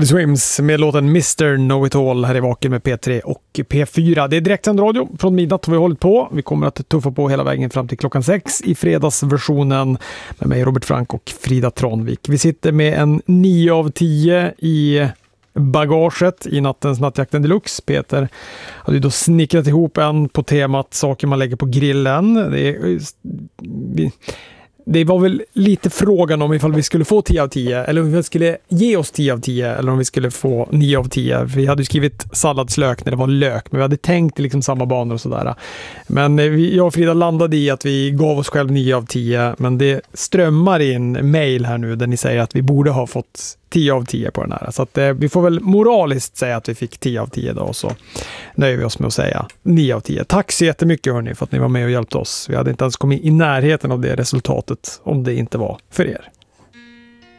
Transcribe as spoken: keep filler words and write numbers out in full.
Teddy Swims med låten mister Know It All här i Vaken med P tre och P fyra. Det är direktsänd radio från midnatt har vi hållit på. Vi kommer att tuffa på hela vägen fram till klockan sex i fredagsversionen med mig Robert Frank och Frida Tranvik. Vi sitter med en nio av tio i bagaget i nattens Nattjakten Deluxe. Peter hade ju då snickrat ihop en på temat saker man lägger på grillen. Det är, vi, det var väl lite frågan om ifall vi skulle få tio av tio eller om vi skulle ge oss tio av tio eller om vi skulle få nio av tio. Vi hade ju skrivit salladslök när det var lök, men vi hade tänkt liksom samma banor och sådär. Men vi, jag och Frida landade i att vi gav oss själv nio av tio, men det strömmar in mejl här nu där ni säger att vi borde ha fått tio av tio på den här. Så att, eh, vi får väl moraliskt säga att vi fick tio av tio då, och så nöjer vi oss med att säga nio av tio. Tack så jättemycket hörni för att ni var med och hjälpte oss. Vi hade inte ens kommit i närheten av det resultatet om det inte var för er.